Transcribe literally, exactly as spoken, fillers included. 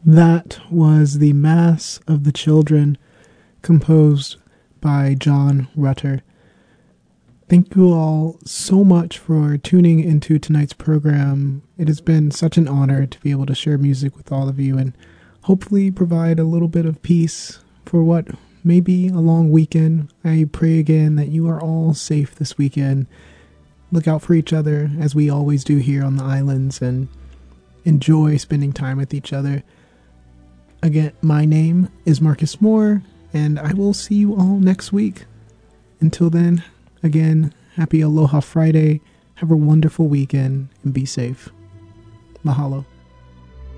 That was the Mass of the Children, composed by John Rutter. Thank you all so much for tuning into tonight's program. It has been such an honor to be able to share music with all of you and hopefully provide a little bit of peace for what may be a long weekend. I pray again that you are all safe this weekend. Look out for each other as we always do here on the islands and enjoy spending time with each other. Again, my name is Marcus Moore, and I will see you all next week. Until then, again, happy Aloha Friday. Have a wonderful weekend and be safe. Mahalo.